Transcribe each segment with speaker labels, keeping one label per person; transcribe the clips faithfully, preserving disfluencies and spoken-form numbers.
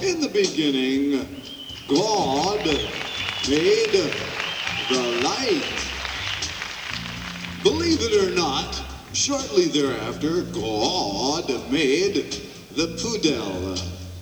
Speaker 1: In the beginning, God made the light. Believe it or not, shortly thereafter, God made the poodle.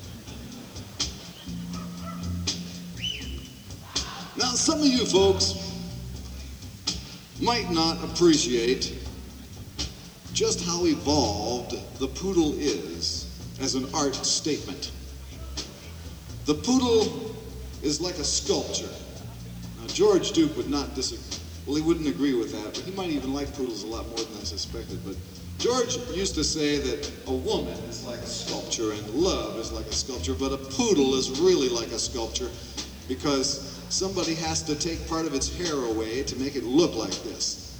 Speaker 1: Now, some of you folks might not appreciate just how evolved the poodle is as an art statement. The poodle is like a sculpture. Now, George Duke would not disagree. Well, he wouldn't agree with that, but he might even like poodles a lot more than I suspected. But George used to say that a woman is like a sculpture and love is like a sculpture, but a poodle is really like a sculpture because somebody has to take part of its hair away to make it look like this.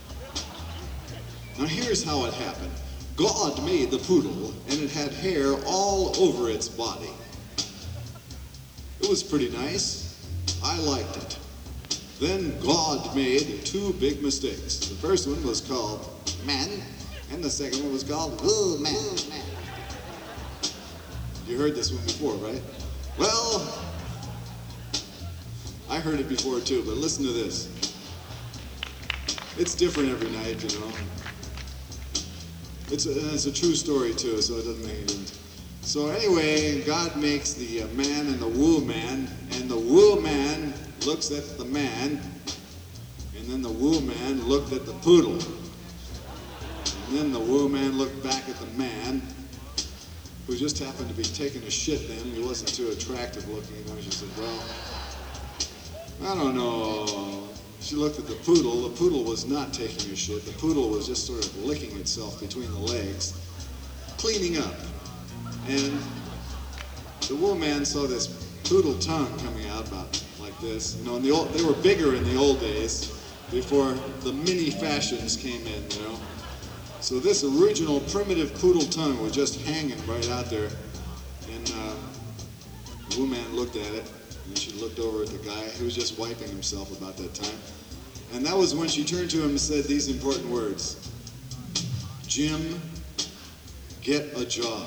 Speaker 1: Now, here's how it happened. God made the poodle, and it had hair all over its body. It was pretty nice. I liked it. Then God made two big mistakes. The first one was called man, and the second one was called woman. You heard this one before, right? Well, I heard it before too, but listen to this. It's different every night, you know. It's a, it's a true story too, so it doesn't make any difference. So anyway, God makes the uh, man and the woman, and the woman looks at the man, and then the woman looked at the poodle. And then the woman looked back at the man, who just happened to be taking a shit then, and he wasn't too attractive looking, you know. She said, well, I don't know. She looked at the poodle. The poodle was not taking a shit. The poodle was just sort of licking itself between the legs, cleaning up. And the woman saw this poodle tongue coming out about like this. You know, in the old, they were bigger in the old days before the mini fashions came in, you know. So this original primitive poodle tongue was just hanging right out there. And uh, the woman looked at it, and she looked over at the guy who was just wiping himself about that time. And that was when she turned to him and said these important words: Jim, get a job.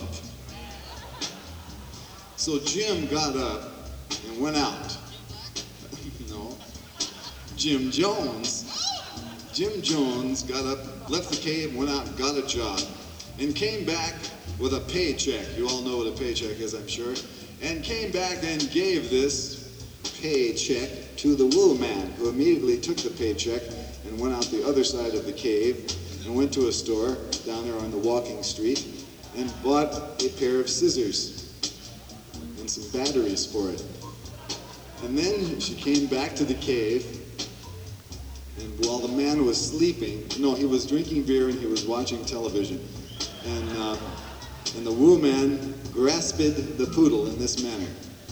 Speaker 1: So Jim got up and went out. No, Jim Jones. Jim Jones got up, left the cave, went out and got a job, and came back with a paycheck. You all know what a paycheck is, I'm sure. And came back and gave this paycheck to the woman, who immediately took the paycheck and went out the other side of the cave and went to a store down there on the walking street and bought a pair of scissors and some batteries for it. And then she came back to the cave, and while the man was sleeping, no, he was drinking beer and he was watching television, and uh, and the woman grasped the poodle in this manner.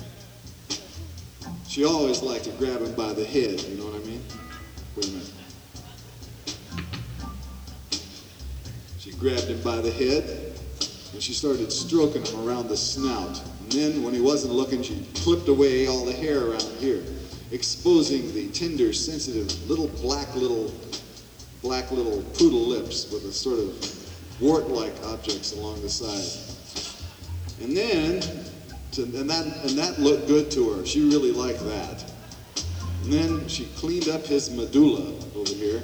Speaker 1: She always liked to grab him by the head, you know what I mean? Wait a minute. She grabbed him by the head, and she started stroking him around the snout. And then, when he wasn't looking, she clipped away all the hair around here, exposing the tender, sensitive, little black little, black little poodle lips with a sort of wart-like objects along the side. And then, to, and that and that looked good to her. She really liked that. And then she cleaned up his medulla over here,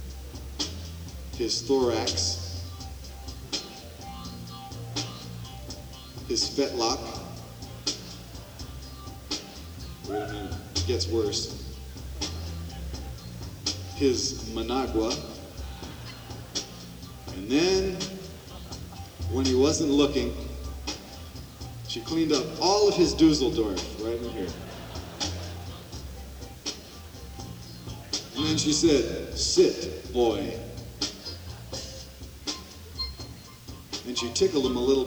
Speaker 1: his thorax, his fetlock. Wait a minute, it gets worse. His managua. And then, when he wasn't looking, she cleaned up all of his Dusseldorf right in here. And then she said, sit, boy. And she tickled him a little